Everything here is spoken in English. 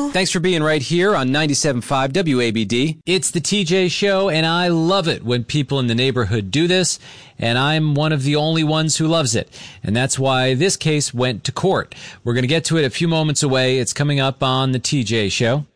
you. Thanks for being right here on 97.5 WABD. It's the TJ Show, and I love it when people in the neighborhood do this, and I'm one of the only ones who loves it. And that's why this case went to court. We're going to get to it a few moments away. It's coming up on the TJ Show.